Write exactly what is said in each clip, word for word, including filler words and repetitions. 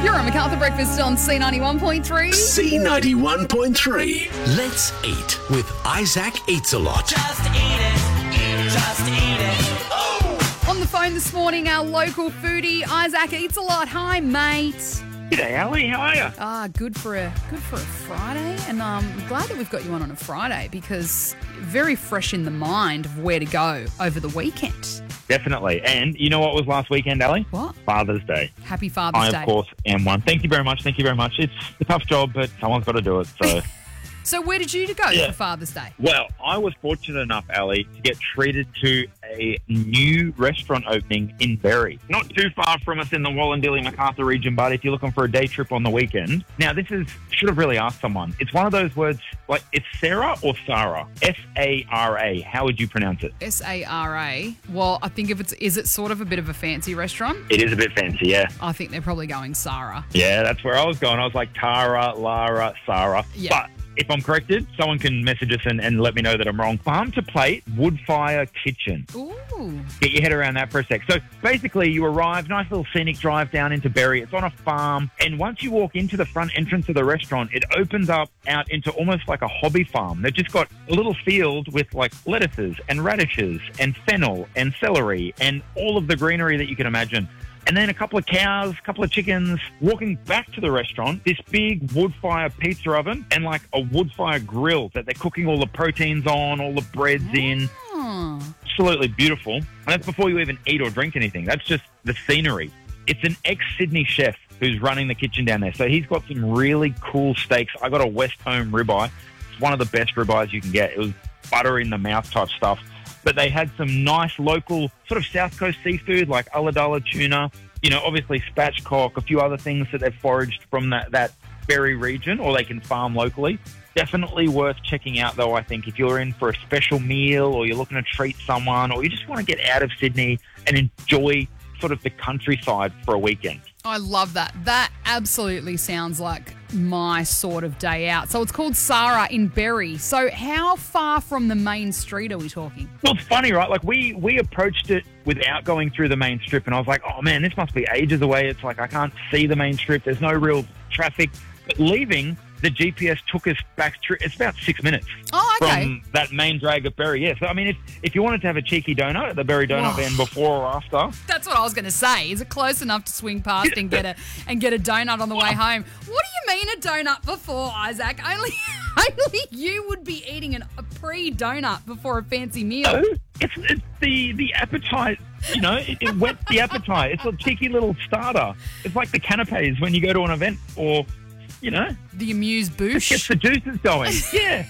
You're on MacArthur Breakfast on C ninety-one point three. C ninety-one point three. Let's eat with Isaac Eats a Lot. Just eat it. Just eat it. Oh. On the phone this morning, our local foodie, Isaac Eats a Lot. Hi, mate. G'day, Ali. How are you? Ah, good for a good for a Friday, and um, I'm glad that we've got you on on a Friday because very fresh in the mind of where to go over the weekend. Definitely. And you know what was last weekend, Ali? What? Father's Day. Happy Father's I, Day. of course, am one. Thank you very much. Thank you very much. It's a tough job, but someone's got to do it. So, So where did you go Yeah. for Father's Day? well, I was fortunate enough, Ali, to get treated to a new restaurant opening in Berry. Not too far from us in the Wallandilly MacArthur region, but if you're looking for a day trip on the weekend. Now, this is, should have really asked someone. It's one of those words, like, it's Sarah or Sarah? S A R A. How would you pronounce it? S A R A. Well, I think if it's, is it sort of a bit of a fancy restaurant? It is a bit fancy, yeah. I think they're probably going Sarah. Yeah, that's where I was going. I was like Tara, Lara, Sarah. Yeah. But if I'm corrected, someone can message us and, and let me know that I'm wrong. Farm to Plate Wood Fire Kitchen. Ooh. Get your head around that for a sec. So basically you arrive, nice little scenic drive down into Berry. It's on a farm. And once you walk into the front entrance of the restaurant, it opens up out into almost like a hobby farm. They've just got a little field with like lettuces and radishes and fennel and celery and all of the greenery that you can imagine. And then a couple of cows, a couple of chickens. Walking back to the restaurant, this big wood fire pizza oven and like a wood fire grill that they're cooking all the proteins on, all the breads in. Oh. Absolutely beautiful. And that's before you even eat or drink anything. That's just the scenery. It's an ex-Sydney chef who's running the kitchen down there. So he's got some really cool steaks. I got a West Home ribeye. It's one of the best ribeyes you can get. It was butter in the mouth type stuff. But they had some nice local sort of South Coast seafood like Ulladulla tuna, you know, obviously spatchcock, a few other things that they've foraged from that, that Berry region or they can farm locally. Definitely worth checking out, though, I think, if you're in for a special meal or you're looking to treat someone or you just want to get out of Sydney and enjoy sort of the countryside for a weekend. I love that. That absolutely sounds like my sort of day out. So it's called Sarah in Berry. So how far from the main street are we talking? Well, it's funny, right? Like, we, we approached it without going through the main strip, and I was like, oh, man, this must be ages away. It's like I can't see the main strip. There's no real traffic. But leaving, the G P S took us back through. It's about six minutes Oh, okay. from that main drag of Berry. Yeah, so, I mean, if, if you wanted to have a cheeky donut at the Berry Donut Whoa. Van before or after, That's what I was going to say. Is it close enough to swing past and get a and get a donut on the way home? What do you mean a donut before, Isaac? Only only you would be eating an, a pre-donut before a fancy meal. it's, it's the, the appetite. You know, it, it whets the appetite. It's a cheeky little starter. It's like the canapes when you go to an event or, you know, The amuse gets bouche. the juices going. Yeah.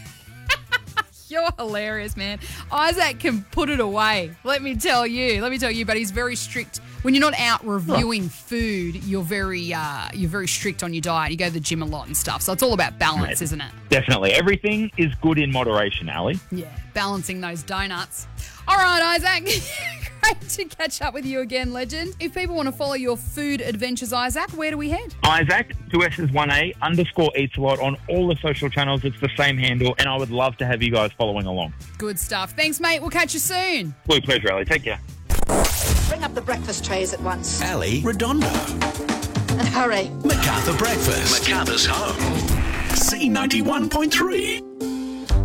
You're hilarious, man. Isaac can put it away. Let me tell you. Let me tell you. But he's very strict. When you're not out reviewing food, you're very uh, you're very strict on your diet. You go to the gym a lot and stuff. So it's all about balance, Right. isn't it? Definitely. Everything is good in moderation, Ali. Yeah, balancing those donuts. All right, Isaac. Great to catch up with you again, legend. If people want to follow your food adventures, Isaac, where do we head? Isaac, two S's, one A, underscore eats a lot on all the social channels. It's the same handle, and I would love to have you guys following along. Good stuff. Thanks, mate. We'll catch you soon. Blue pleasure, Ali. Take care. Bring up the breakfast trays at once. Ali Redondo. And hurry. MacArthur Breakfast. MacArthur's home. C ninety-one point three.